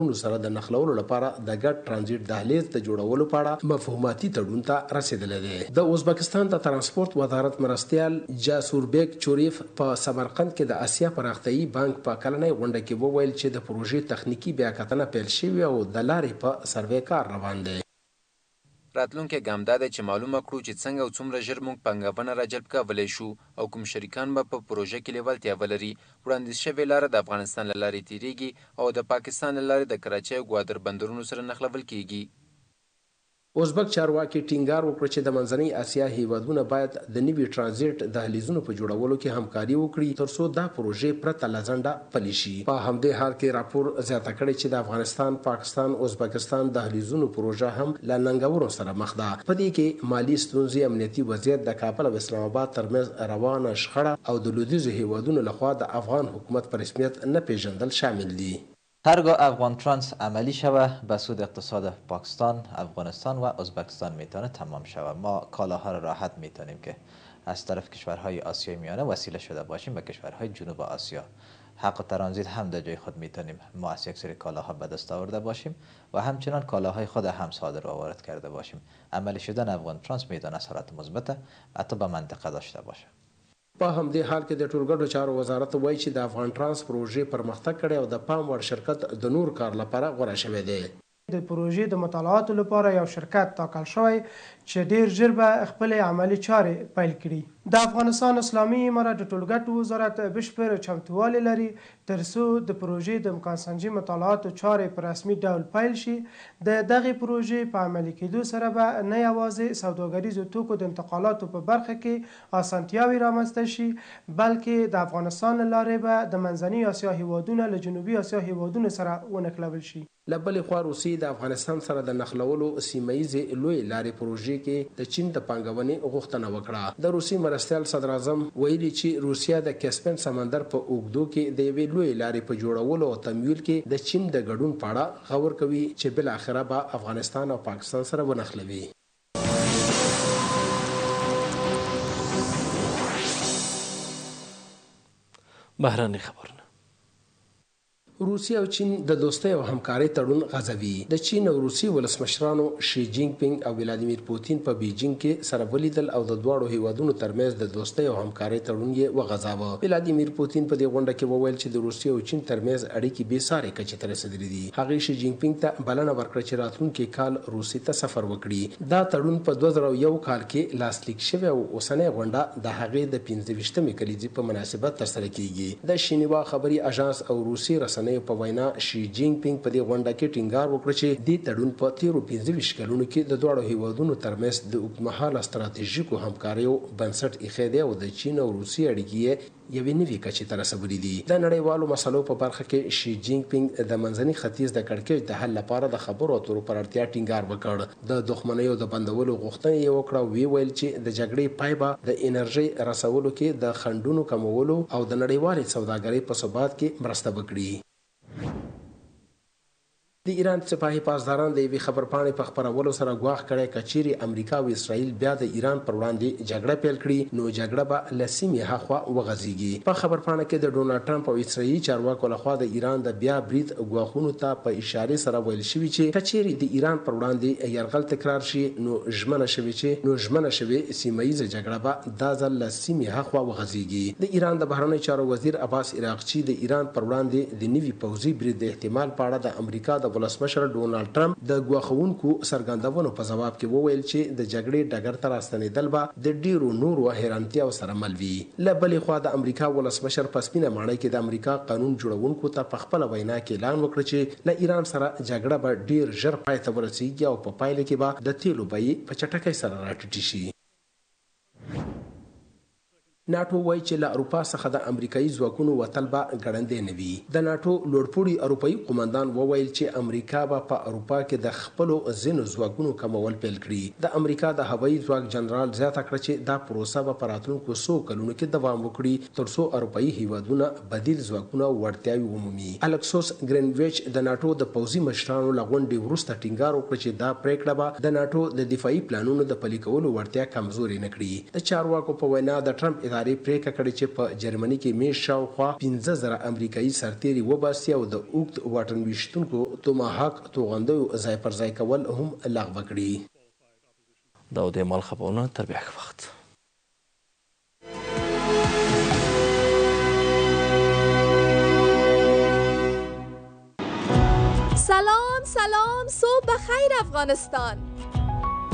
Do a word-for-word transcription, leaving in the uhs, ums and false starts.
سره د نښلولو لپاره د ګډ ترانزیت دهلیز د جوړولو په اړه مفاهماتي تړون ته رسیدلی دی. د ازبکستان د ترانسپورت وزارت مرستیال جاسوربیک چوریف په سمرقند کې د اسیا پراختیایي بانک په کلنۍ غونډه کې وویل چې د پروژې تخنیکي بیاکتنه پیل شوې او د لارې په سروې کار روان دی. راتلونکی ګام دا دی چې معلومه کړو چې څنګه او څومره ژر موږ پانګونه راجلب کولی شو او کوم شریکان به په پروژه کې لیوالتیا ولري. وړاندیز شوې لاره د افغانستان له لارې تیریږي او د پاکستان له لارې د کراچۍ او ګوادر بندرونو سره نښلول کیږي. ازبک چارواکي ټینګار وکړ چې د منځنۍ اسیا هیوادونه باید د نوي ترانزیت دهلیزونو په جوړولو کې همکاري وکړي ترڅو دا پروژې پرته له ځنډه پلي شي. په همدې حال کې راپور زیاته کړې چې د افغانستان پاکستان ازبکستان دهلیزونو پروژه هم له ننګونو سره مخ ده. په دې کې مالي ستونزې، امنیتي وضعیت، د کابل او اسلام آباد ترمنځ روانه شخړه او د لویدیځو هیوادونو لخوا د افغان حکومت په رسمیت نه پیژندل شامل دي. هرگاه افغان ترانس عملی شود به سود اقتصاد پاکستان، افغانستان و ازبکستان میتونه تمام شود. ما کالاها را راحت میتونیم که از طرف کشورهای آسیای میانه وسیله شده باشیم به کشورهای جنوب آسیا. حق ترانزیت هم در جای خود میتونیم ما از یک سری کالاها به دست آورده باشیم و همچنان کالاهای خود هم صادر و وارد کرده باشیم. عملی شدن افغان ترانس میتونه اثرات مثبت حتی به منطقه داشته باشه. په همدې حال کې د ټولګډو چارو وزارت وایي چې د افغان ترانس پروژې پرمختګ کړی او د پام وړ شرکت د نور کار لپاره غوره شوی دی. د پروژې د مطالعاتو لپاره یو شرکت ټاکل شوی چې ډیر ژر به خپل عملی چارې پیل کړي. د افغانستان اسلامي امارت د ټولګټو وزارت بشپړ چمتووالی لري ترڅو د پروژې د امکان سنجي مطالعاتو چارې په رسمي ډول پیل شي. د دغې پروژې په عملي کېدو سره به نه یوازې سوداګریزو توکو د انتقالاتو په برخه کې اسانتیاوې رامنځته شي بلکې د افغانستان له لارې به د منځنۍ اسیا هیوادونه له جنوبي اسیا هیوادونو سره ونښلول شي. له بلې خوا روسیې د افغانستان سره د نښلولو سیمه ییزې لویې لارې پروژې کې د چین د پانګونې غوښتنه وکړه. د روسیې مرستیال صدر اعظم ویلي چې روسیه د کسپین سمندر په اوږدو کې د یوې لویې لارې په جوړولو او تمویل کې د چین د ګډون په اړه غور کوي چې بالاخره به افغانستان او پاکستان سره ونښلوي. بهرني خبرونه. روسیه او چین د دوستۍ او همکارۍ تړون غځوي. د چین او روسیې ولسمشرانو شي جینګ پینګ او ولادیمیر پوتین په بیجینګ کې سره ولیدل او د دواړو هیوادونو ترمنځ د دوستۍ او همکارۍ تړون یې وغځاوه. ولادیمیر پوتین په دې غونډه کې وویل چې د روسیې او چین ترمنځ اړیکې بې ساري کچې ته رسېدلې دي. هغې شي جینګ پینګ ته بلنه ورکړه چې راتلونکي کال روسیې ته سفر وکړي. دا تړون په دوه زره یو کال کې لاسلیک شوی او اوسنۍ غونډه د هغې د پنځه ویشتمې کلیزې په مناسبت ترسره کیږي. د شینوا خبري اژانس او روسي رسنۍ په وینا شي جینګ پینګ په دې غونډه کې ټینګار وکړ چې دې تړون په تیرو پنځه ویشت کلونو کې د دواړو هیوادونو ترمنځ د اوږدمهاله ستراتیژیکو همکاریو بنسټ ایښی دی او د چین او روسیې اړیکې یې یوې نوې کچې ته رسولي دي. د نړیوالو مسلو په برخه کې شي جینګ پینګ د منځني ختیځ د کړکېچ د حل لپاره د خبرو اترو پر اړتیا ټینګار وکړ. د دښمنیو د بندولو غوښتنه یې وکړه او ویې ویل چې د جګړې پای به د انرژۍ رسولو کې د خنډونو کمولو او د نړیوالې سوداګرۍ په ثبات کې مرسته وکړي. د ایران سپاهي پاسداران د یوې خبرپاڼې په خپرولو سره ګواښ کړی که چیرې امریکا او اسرائیل بیا د ایران پر وړاندې جګړه پیل کړي نو جګړه به له سیمې هاخوا وغځېږي. په خبرپاڼه کې د ډونالډ ټرمپ او اسرائیلي چارواکو لخوا د ایران د بیا برید ګواښونو ته په اشارې سره ویل شوي چې که چیرې د ایران پر وړاندې یرغل تکرار شي نو ژمنه شوې چې نو ژمنه شوې سیمه ییزه جګړه به دا ځل له سیمې هاخوا وغځېږي. د ایران د بهرنیو چارو وزیر عباس عراقچي د ایران پر وړاندې د نوي پوځي برید د احتمال په اړه د امریکا د ولسمشر ډونالډ ټرمپ د ګواښونکو څرګندونو په ځواب کې وویل چې د جګړې ډګر ته راستنېدل به د ډیرو نورو حیرانتیاو سره مل وي. له بلې خوا د امریکا ولسمشر په سپینه ماڼۍ کې د امریکا قانون جوړونکو ته په خپله وینا کې اعلان وکړ چې له ایران سره جګړه به ډیر ژر پای ته ورسیږي او په پایله کې به د تیلو بیې په چټکۍ سره راټیټې شي. ناټو وایي چې له اروپا څخه د امریکایي ځواکونو وتل به ګړندی نه وي. د ناټو لوړپوړي اروپایي قومندان وویل چې امریکا به په اروپا کې د خپلو ځینو ځواکونو کمول پیل کړي. د امریکا د هوایي ځواک جنرال زیاته کړه چې دا پروسه به په راتلونکو څو کلونو کې دوام وکړي تر څو اروپایي هیوادونه بدیل ځواکونه او وړتیاوې ومومي. الکسوس ګرینویچ د ناټو د پوځي مشرانو له غونډې وروسته ټینګار وکړ چې دا پریکړه به د ناټو د دفاعي پلانونو د پلي کولو وړتیا کمزورې نه کړي. د چارواکو په وینا د ټرمپ ادارې پریکړه کړې چې په جرمني کې میش شاوخوا پنځه زره امریکایي سرتیري وباسي او د اوږد واټن ویشتونکو توماهاک توغندیو ځای پر ځای کول هم لغوه کړي. دا د مال خبرونه تر بیا وخت. سلام سلام، صبح بخیر افغانستان.